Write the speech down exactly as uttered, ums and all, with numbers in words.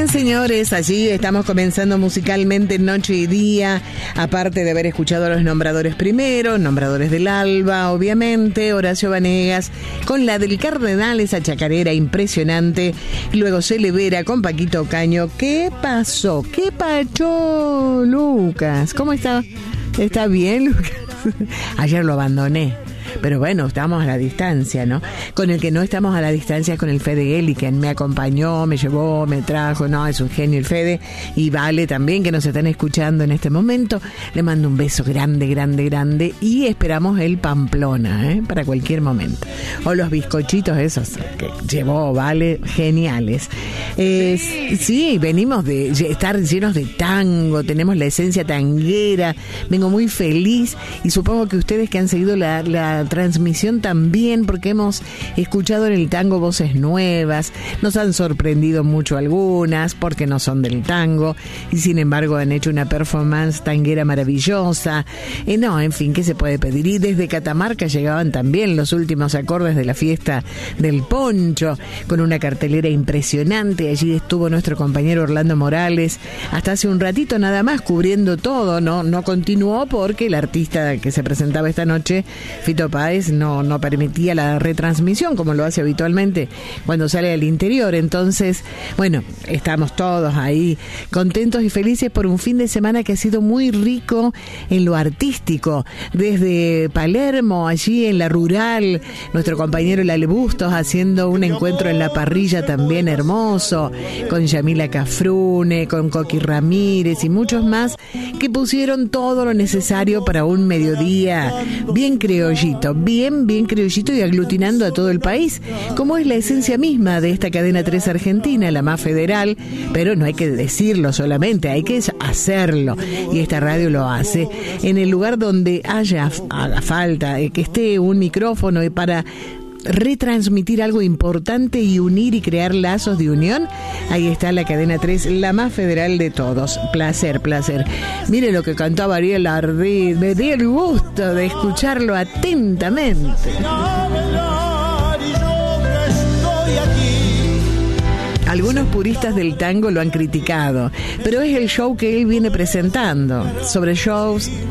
Señoras, señores, allí estamos comenzando musicalmente Noche y Día, aparte de haber escuchado a los nombradores primero, nombradores del Alba, obviamente, Horacio Vanegas, con la del Cardenal, esa chacarera impresionante, y luego Celevera con Paquito Caño. ¿Qué pasó? ¿Qué pachó, Lucas? ¿Cómo está? ¿Está bien, Lucas? Ayer lo abandoné. Pero bueno, estamos a la distancia, ¿no? Con el que no estamos a la distancia es con el Fede Gelli, quien me acompañó, me llevó, me trajo. No, es un genio el Fede. Y Vale también, que nos están escuchando en este momento. Le mando un beso grande, grande, grande. Y esperamos el Pamplona, ¿eh? Para cualquier momento. O los bizcochitos esos que llevó Vale, geniales. Eh, sí. sí, venimos de estar llenos de tango, tenemos la esencia tanguera. Vengo muy feliz y supongo que ustedes que han seguido la... la transmisión también, porque hemos escuchado en el tango voces nuevas, nos han sorprendido mucho algunas porque no son del tango y sin embargo han hecho una performance tanguera maravillosa. Eh, no, en fin, ¿qué se puede pedir? Y desde Catamarca llegaban también los últimos acordes de la fiesta del Poncho, con una cartelera impresionante. Allí estuvo nuestro compañero Orlando Morales hasta hace un ratito nada más, cubriendo todo. No, no continuó porque el artista que se presentaba esta noche, Fito Páez, no, no permitía la retransmisión como lo hace habitualmente cuando sale al interior. Entonces, bueno, estamos todos ahí contentos y felices por un fin de semana que ha sido muy rico en lo artístico. Desde Palermo, allí en la rural, nuestro compañero Lale Bustos haciendo un encuentro en la parrilla también hermoso, con Yamila Cafrune, con Coqui Ramírez y muchos más que pusieron todo lo necesario para un mediodía bien criollito. Bien, bien criollito y aglutinando a todo el país, como es la esencia misma de esta cadena tres argentina, la más federal, pero no hay que decirlo solamente, hay que hacerlo, y esta radio lo hace en el lugar donde haya haga falta, que esté un micrófono y para retransmitir algo importante y unir y crear lazos de unión. Ahí está la cadena tres, la más federal de todos. Placer, placer. Mire lo que cantaba Ariel Ardid, me dio el gusto de escucharlo atentamente. Algunos puristas del tango lo han criticado, pero es el show que él viene presentando. Sobre shows